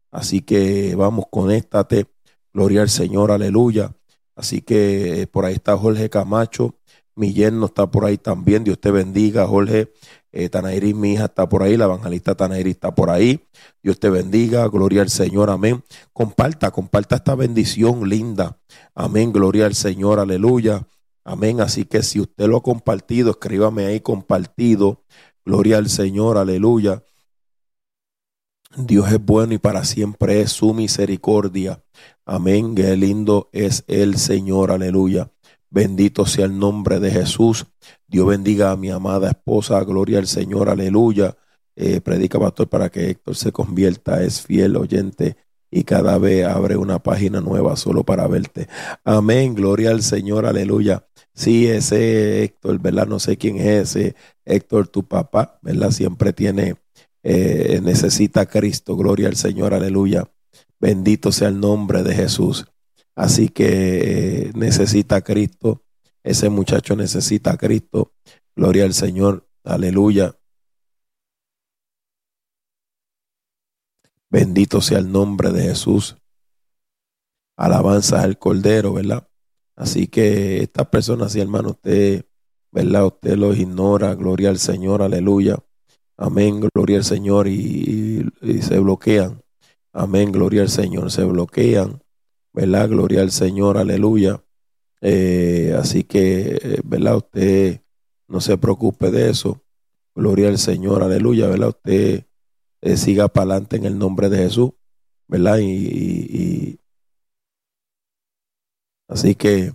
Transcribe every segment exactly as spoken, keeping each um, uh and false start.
Así que vamos, conéctate. Gloria al Señor, aleluya. Así que eh, por ahí está Jorge Camacho, mi yerno está por ahí también. Dios te bendiga, Jorge. Eh, Tanairis, mi hija, está por ahí. La evangelista Tanairis está por ahí. Dios te bendiga, gloria al Señor, amén. Comparta, comparta esta bendición linda. Amén, gloria al Señor, aleluya. Amén. Así que si usted lo ha compartido, escríbame ahí compartido. Gloria al Señor, aleluya. Dios es bueno y para siempre es su misericordia. Amén. Qué lindo es el Señor. Aleluya. Bendito sea el nombre de Jesús. Dios bendiga a mi amada esposa. Gloria al Señor. Aleluya. Eh, predica, pastor, para que Héctor se convierta. Es fiel oyente y cada vez abre una página nueva solo para verte. Amén. Gloria al Señor. Aleluya. Sí, ese Héctor, ¿verdad? No sé quién es ese Héctor, tu papá, ¿verdad? Siempre tiene... Eh, necesita a Cristo, gloria al Señor, aleluya, bendito sea el nombre de Jesús. Así que eh, necesita a Cristo, ese muchacho necesita a Cristo, gloria al Señor, aleluya, bendito sea el nombre de Jesús, alabanza al Cordero, ¿verdad? Así que estas personas, sí, hermano, usted, ¿verdad? Usted los ignora, gloria al Señor, aleluya. Amén, gloria al Señor, y, y, y se bloquean. Amén, gloria al Señor, se bloquean, ¿verdad? Gloria al Señor, aleluya. Eh, así que, ¿verdad? Usted no se preocupe de eso. Gloria al Señor, aleluya, ¿verdad? Usted eh, siga para adelante en el nombre de Jesús, ¿verdad? Y, y, y así que,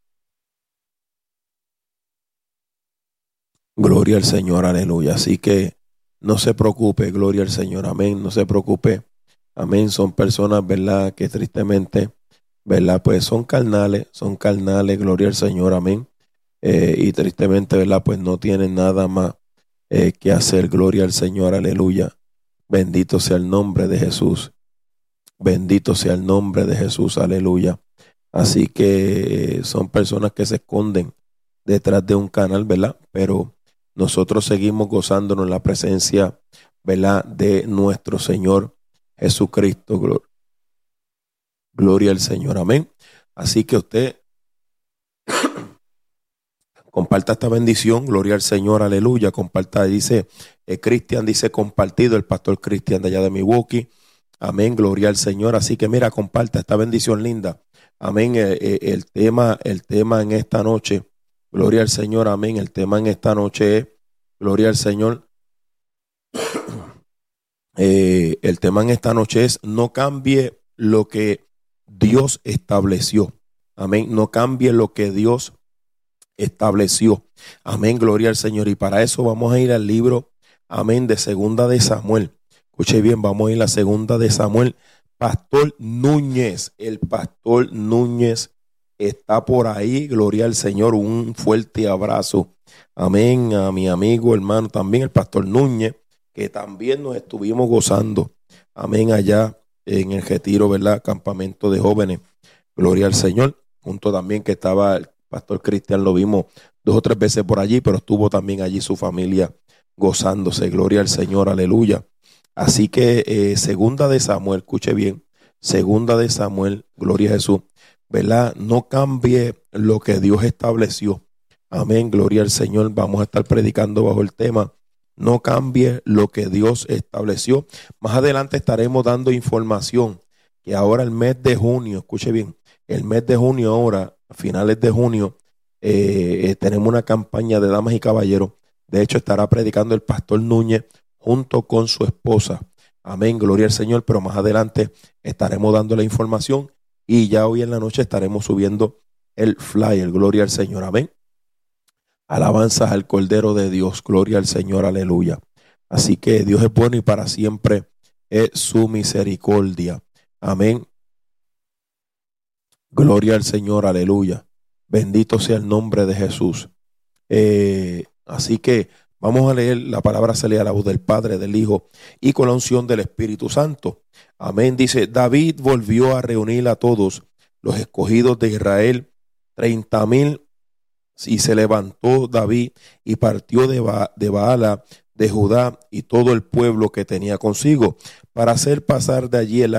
gloria al Señor, aleluya. Así que no se preocupe, gloria al Señor, amén, no se preocupe, amén. Son personas, ¿verdad?, que tristemente, ¿verdad?, pues son carnales, son carnales, gloria al Señor, amén. Eh, y tristemente, ¿verdad?, pues no tienen nada más eh, que hacer, gloria al Señor, aleluya. Bendito sea el nombre de Jesús, bendito sea el nombre de Jesús, aleluya. Así que eh, son personas que se esconden detrás de un canal, ¿verdad? Pero nosotros seguimos gozándonos en la presencia, ¿verdad?, de nuestro Señor Jesucristo. Gloria, gloria al Señor, amén. Así que usted comparta esta bendición, gloria al Señor, aleluya. Comparta, dice eh, Cristian, dice compartido, el pastor Cristian de allá de Milwaukee. Amén, gloria al Señor. Así que mira, comparta esta bendición linda. Amén. Eh, eh, el tema, el tema en esta noche, gloria al Señor, amén. El tema en esta noche es, gloria al Señor. Eh, el tema en esta noche es, no cambie lo que Dios estableció. Amén. No cambie lo que Dios estableció. Amén, gloria al Señor. Y para eso vamos a ir al libro, amén, de Segunda de Samuel. Escuche bien, vamos a ir a la Segunda de Samuel. Pastor Núñez, el pastor Núñez está por ahí, gloria al Señor. Un fuerte abrazo, amén, a mi amigo, hermano, también el pastor Núñez, que también nos estuvimos gozando, amén, allá en el retiro, ¿verdad?, campamento de jóvenes, gloria al Señor. Junto también que estaba el pastor Cristian, lo vimos dos o tres veces por allí, pero estuvo también allí su familia gozándose, gloria al Señor, aleluya. Así que eh, Segunda de Samuel, escuche bien, Segunda de Samuel, gloria a Jesús, ¿verdad? No cambie lo que Dios estableció. Amén, gloria al Señor. Vamos a estar predicando bajo el tema, no cambie lo que Dios estableció. Más adelante estaremos dando información que ahora el mes de junio, escuche bien, el mes de junio ahora, a finales de junio, eh, tenemos una campaña de damas y caballeros. De hecho, estará predicando el pastor Núñez junto con su esposa. Amén, gloria al Señor. Pero más adelante estaremos dando la información y ya hoy en la noche estaremos subiendo el flyer, gloria al Señor, amén. Alabanzas al Cordero de Dios, gloria al Señor, aleluya. Así que Dios es bueno y para siempre es su misericordia, amén. Gloria al Señor, aleluya. Bendito sea el nombre de Jesús. Eh, así que vamos a leer la palabra, se lee a la voz del Padre, del Hijo y con la unción del Espíritu Santo. Amén. Dice, David volvió a reunir a todos los escogidos de Israel, treinta mil, y se levantó David y partió de, ba de Baala de Judá y todo el pueblo que tenía consigo para hacer pasar de allí el